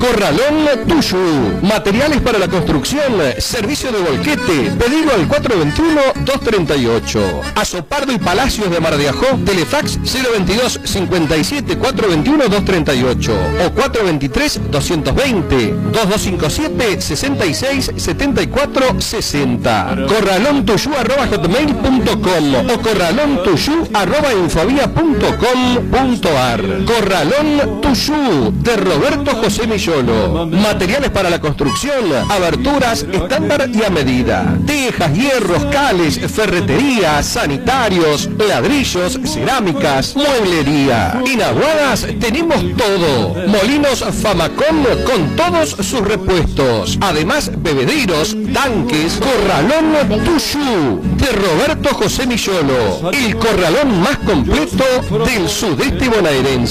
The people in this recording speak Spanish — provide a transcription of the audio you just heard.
Corralón Tuyú, materiales para la construcción, servicio de volquete, pedido al 421-238. Azopardo y Palacios de Mar de Ajó, telefax 022 57 421 238 o 423-220 2257 66 74 60. corralontuyú@hotmail.com o corralontuyú@infovía.com.ar. Corralón Tuyú de Roberto José Millolo. Materiales para la construcción, aberturas estándar y a medida. Tejas, hierros, cales, ferretería, sanitarios, ladrillos, cerámicas, mueblería. En Aguadas tenemos todo. Molinos Famacom con todos sus repuestos. Además, bebederos, tanques. Corralón Tuyú de Roberto José Millolo. El corralón más completo del sudeste bonaerense.